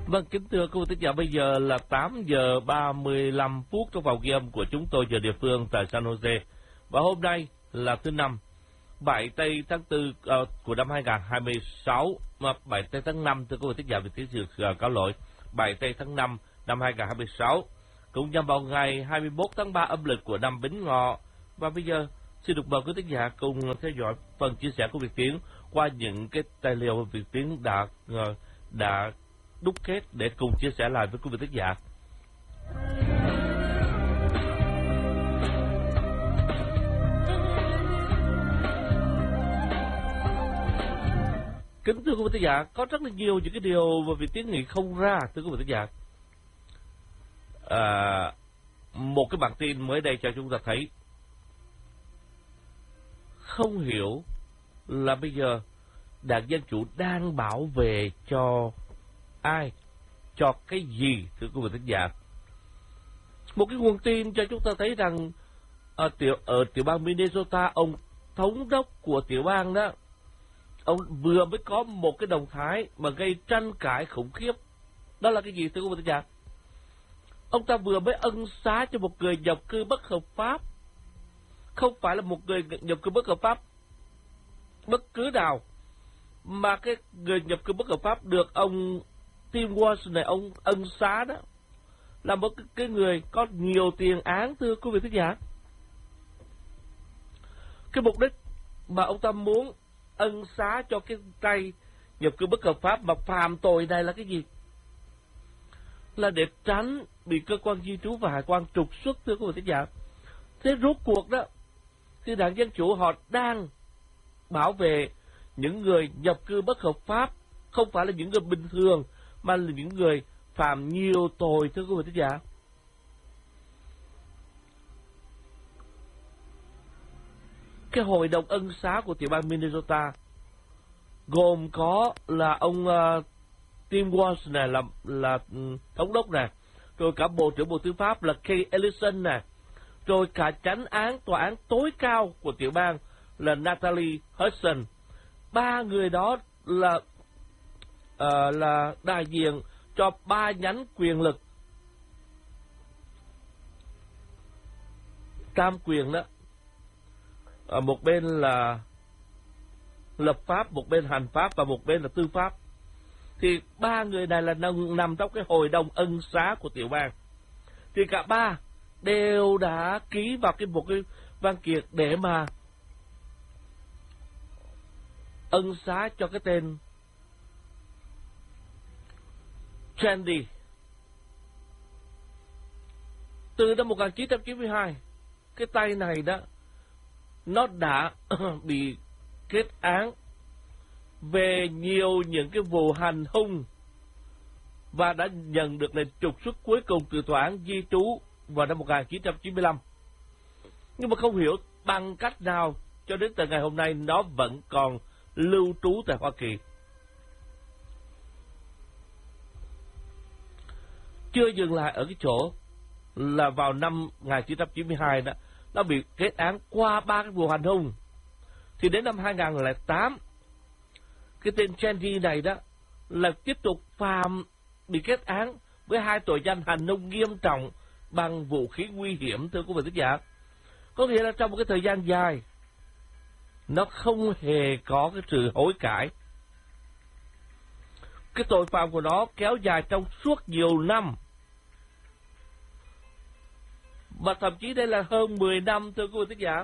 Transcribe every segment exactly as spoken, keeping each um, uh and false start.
Vâng, kính thưa quý vị thính giả, bây giờ là tám giờ ba mươi lăm phút trong phòng ghi âm của chúng tôi giờ địa phương tại San Jose. Và hôm nay là thứ năm, bảy tây tháng tư uh, của năm hai nghìn không trăm hai mươi sáu, mà bảy tây tháng năm, thưa quý vị thính giả, vì tiếng sự uh, cáo lỗi, bảy tây tháng năm năm hai nghìn không trăm hai mươi sáu, cũng nhằm vào ngày hai mươi mốt tháng ba âm lịch của năm Bính Ngọ. và bây giờ xin được mời quý thính giả cùng theo dõi phần chia sẻ của Việt Tiến qua những cái tài liệu Việt Tiến đã đã đúc kết để cùng chia sẻ lại với quý vị thính giả. Kính thưa quý vị thính giả, có rất là nhiều những cái điều mà Việt Tiến nghĩ không ra, thưa quý vị thính giả. À, một cái bản tin mới đây cho chúng ta thấy, không hiểu là bây giờ Đảng Dân Chủ đang bảo vệ cho ai, cho cái gì, thưa quý vị thính giả. Một cái nguồn tin cho chúng ta thấy rằng ở tiểu, ở tiểu bang Minnesota, ông thống đốc của tiểu bang đó, ông vừa mới có một cái động thái mà gây tranh cãi khủng khiếp. Đó là cái gì, thưa quý vị thính giả? Ông ta vừa mới ân xá cho một người nhập cư bất hợp pháp. Không phải là một người nhập cư bất hợp pháp bất cứ nào, mà cái người nhập cư bất hợp pháp được ông Tim Walz này ông ân xá đó là một cái người có nhiều tiền án, thưa quý vị thính giả. Cái mục đích mà ông ta muốn ân xá cho cái tay nhập cư bất hợp pháp mà phạm tội này là cái gì? Là để tránh bị cơ quan di trú và hải quan trục xuất, thưa quý vị thính giả. Thế rốt cuộc đó thì Đảng Dân Chủ họ đang bảo vệ những người nhập cư bất hợp pháp, không phải là những người bình thường, mà là những người phạm nhiều tội, thưa quý vị thính giả. Cái hội đồng ân xá của tiểu bang Minnesota gồm có là ông uh, Tim Walz này là là um, thống đốc này, rồi cả bộ trưởng bộ tư pháp là Kay Ellison này, rồi cả chánh án tòa án tối cao của tiểu bang là Natalie Hudson. Ba người đó là uh, là đại diện cho ba nhánh quyền lực tam quyền đó. Ở một bên là lập pháp, một bên hành pháp và một bên là tư pháp. Thì ba người này là nằm, nằm trong cái hội đồng ân xá của tiểu bang. Thì cả ba đều đã ký vào cái một cái văn kiện để mà ân xá cho cái tên Chandy. Từ năm một nghìn chín trăm chín mươi hai, cái tay này đó nó đã bị kết án về nhiều những cái vụ hành hung và đã nhận được lệnh trục xuất cuối cùng từ tòa án di trú vào năm một nghìn chín trăm chín mươi lăm. Nhưng mà không hiểu bằng cách nào cho đến từ ngày hôm nay nó vẫn còn lưu trú tại Hoa Kỳ. Chưa dừng lại ở cái chỗ là vào năm một nghìn chín trăm chín mươi hai đó, nó bị kết án qua ba cái vụ hành hung. Thì đến năm hai nghìn không trăm lẻ tám, cái tên Chandy này đó là tiếp tục phạm bị kết án với hai tội danh hành hung nghiêm trọng bằng vũ khí nguy hiểm, thưa quý vị thính giả. Có nghĩa là trong một cái thời gian dài nó không hề có cái sự hối cải. Cái tội phạm của nó kéo dài trong suốt nhiều năm, và thậm chí đây là hơn mười năm, thưa quý vị thính giả.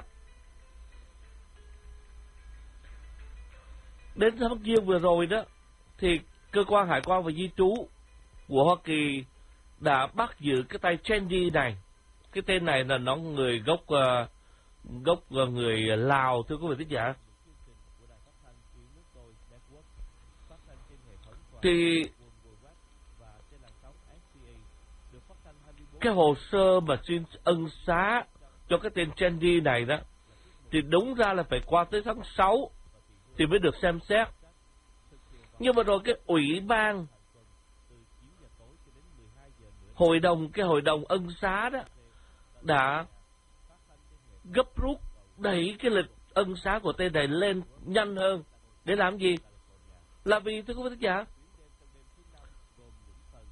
Đến tháng Giêng vừa rồi đó, thì cơ quan hải quan và di trú của Hoa Kỳ đã bắt giữ cái tay Chandy này. Cái tên này là nó người gốc uh, gốc uh, người Lào, thưa quý vị thính giả. Thì cái hồ sơ mà xin ân xá cho cái tên Chandy này đó thì đúng ra là phải qua tới tháng sáu thì mới được xem xét. Nhưng mà rồi cái ủy ban hội đồng cái hội đồng ân xá đó đã gấp rút đẩy cái lịch ân xá của tên này lên nhanh hơn. Để làm gì? Là vì, thưa quý vị thính giả,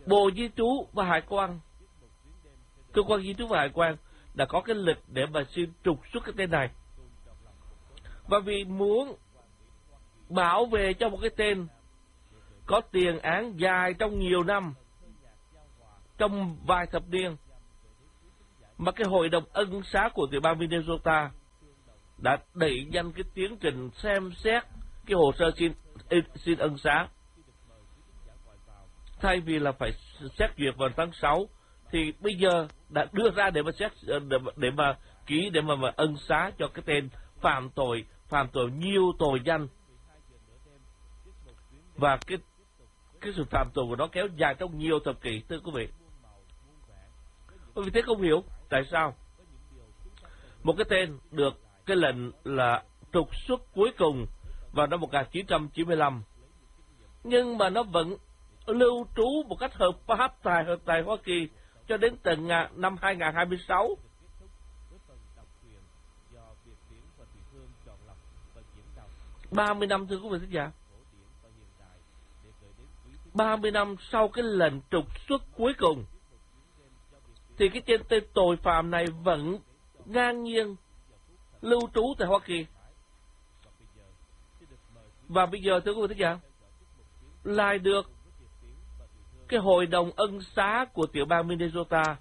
Bộ Di trú và Hải quan, cơ quan di trú và Hải quan đã có cái lịch để mà xin trục xuất cái tên này. Và vì muốn bảo vệ cho một cái tên có tiền án dài trong nhiều năm, trong vài thập niên, mà cái hội đồng ân xá của tiểu bang Minnesota đã đẩy nhanh cái tiến trình xem xét cái hồ sơ xin, xin ân xá. Thay vì là phải xét duyệt vào tháng sáu, thì bây giờ đã đưa ra để mà xét, để, để mà ký, để mà, mà ân xá cho cái tên phạm tội, phạm tội nhiều tội danh. Và cái, cái sự phạm tội của nó kéo dài trong nhiều thập kỷ, thưa quý vị. Vì thế không hiểu tại sao một cái tên được cái lệnh là trục xuất cuối cùng vào năm một nghìn chín trăm chín mươi lăm, nhưng mà nó vẫn lưu trú một cách hợp pháp tại, tại Hoa Kỳ cho đến tận năm hai nghìn không trăm hai mươi sáu. ba mươi năm, thưa quý vị thính giả. ba mươi năm sau cái lệnh trục xuất cuối cùng, thì cái trên tên tội phạm này vẫn ngang nhiên lưu trú tại Hoa Kỳ. Và bây giờ, thưa quý vị thính giả, lại được cái hội đồng ân xá của tiểu bang Minnesota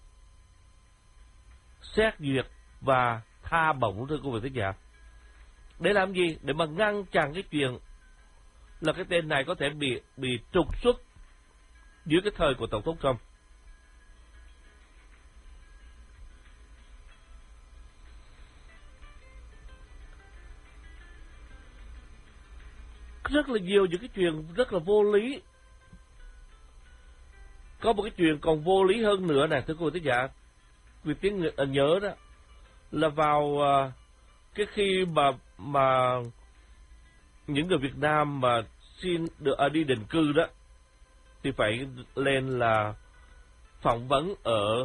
xét duyệt và tha bổng, thưa quý vị thính giả. Để làm gì? Để mà ngăn chặn cái chuyện là cái tên này có thể bị bị trục xuất dưới cái thời của Tổng thống Trump. Rất là nhiều những cái chuyện rất là vô lý. Có một cái chuyện còn vô lý hơn nữa nè, thưa quý vị thính giả. Vì tiếng nhớ đó là vào cái khi mà mà những người Việt Nam mà xin được à, đi định cư đó, thì phải lên là phỏng vấn ở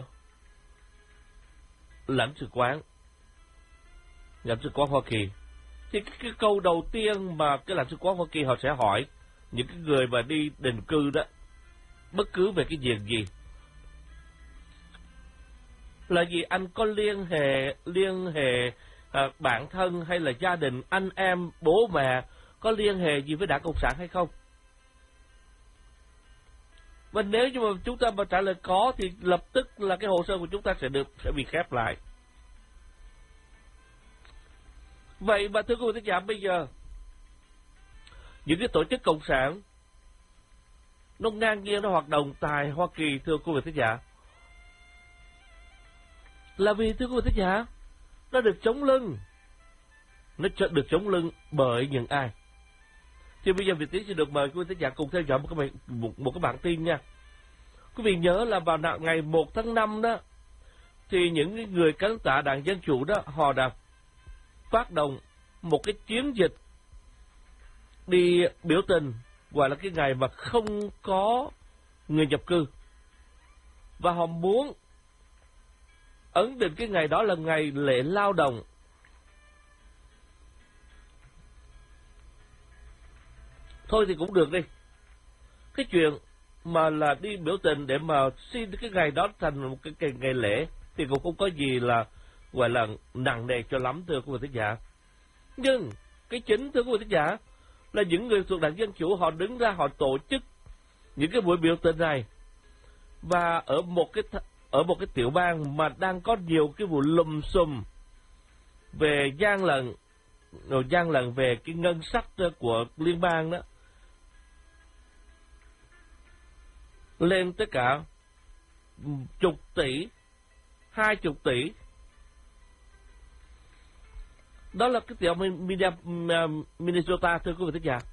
lãnh sự quán, lãnh sự quán Hoa Kỳ. Thì cái, cái câu đầu tiên mà cái lãnh sự quán Hoa Kỳ họ sẽ hỏi những cái người mà đi định cư đó, bất cứ về cái việc gì, là gì anh có liên hệ liên hệ à, bản thân hay là gia đình, anh em, bố mẹ có liên hệ gì với Đảng Cộng sản hay không? Và nếu như mà chúng ta mà trả lời có, thì lập tức là cái hồ sơ của chúng ta sẽ được sẽ bị khép lại. Vậy mà thưa quý vị thính giả, bây giờ những cái tổ chức cộng sản nó ngang nhiên nó hoạt động tại Hoa Kỳ, thưa quý vị thính giả, là vì thưa quý vị thính giả, nó được chống lưng, nó được chống lưng bởi những ai? Thì bây giờ Việt Tiến sẽ được mời quý vị thính giả cùng theo dõi một cái một, một cái bản tin nha. Quý vị nhớ là vào ngày một tháng năm đó, thì những người cánh tả Đảng Dân Chủ đó, họ đã phát động một cái chiến dịch đi biểu tình, gọi là cái ngày mà không có người nhập cư. Và họ muốn ấn định cái ngày đó là ngày lễ lao động. Thôi thì cũng được đi. Cái chuyện mà là đi biểu tình để mà xin cái ngày đó thành một cái, cái ngày lễ thì cũng không có gì là gọi là nặng nề cho lắm, thưa quý vị thính giả. Nhưng cái chính, thưa quý vị thính giả, là những người thuộc Đảng Dân Chủ họ đứng ra họ tổ chức những cái buổi biểu tình này. Và ở một cái ở một cái tiểu bang mà đang có nhiều cái vụ lùm xùm về gian lận, rồi gian lận về cái ngân sách của liên bang đó, lên tất cả chục tỷ, hai chục tỷ. Đó là cái tiểu Minnesota, thưa quý vị thính giả.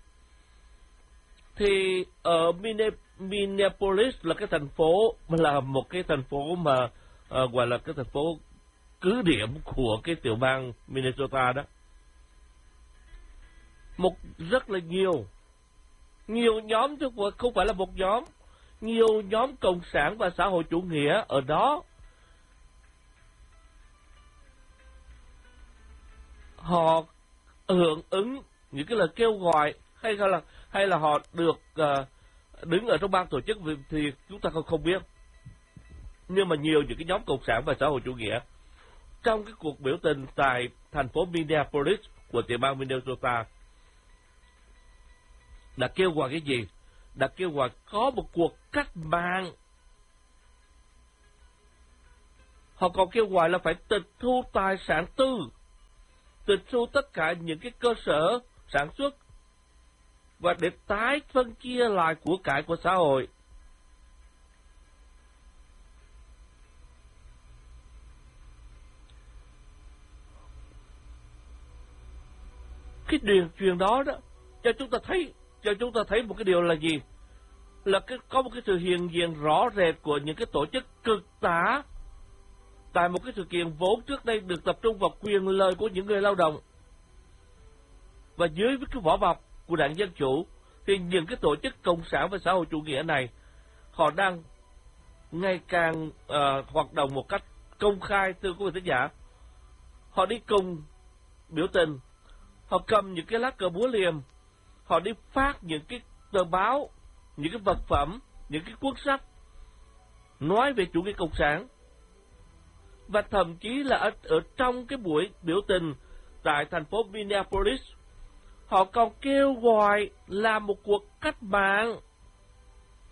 Thì ở Minneapolis là cái thành phố, là một cái thành phố mà uh, gọi là cái thành phố cứ điểm của cái tiểu bang Minnesota đó. Một rất là nhiều, nhiều nhóm, chứ không phải là một nhóm, nhiều nhóm cộng sản và xã hội chủ nghĩa ở đó, họ hưởng ứng những cái lời kêu gọi, hay là hay là họ được uh, đứng ở trong ban tổ chức thì chúng ta không không biết. Nhưng mà nhiều những cái nhóm cộng sản và xã hội chủ nghĩa trong cái cuộc biểu tình tại thành phố Minneapolis của tiểu bang Minnesota đã kêu gọi cái gì? Đã kêu gọi có một cuộc cách mạng. Họ còn kêu gọi là phải tịch thu tài sản tư, tịch thu tất cả những cái cơ sở sản xuất và để tái phân chia lại của cải của xã hội. Cái truyền truyền đó đó cho chúng ta thấy cho chúng ta thấy một cái điều là gì? Là cái, có một cái sự hiện diện rõ rệt của những cái tổ chức cực tả tại một cái sự kiện vốn trước đây được tập trung vào quyền lợi của những người lao động. Và dưới cái vỏ bọc của Đảng Dân Chủ thì những cái tổ chức cộng sản và xã hội chủ nghĩa này họ đang ngày càng uh, hoạt động một cách công khai, thưa quý vị thính giả. Họ đi cùng biểu tình, họ cầm những cái lá cờ búa liềm, họ đi phát những cái tờ báo, những cái vật phẩm, những cái cuốn sách nói về chủ nghĩa cộng sản. Và thậm chí là ở, ở trong cái buổi biểu tình tại thành phố Minneapolis, họ còn kêu gọi làm một cuộc cách mạng.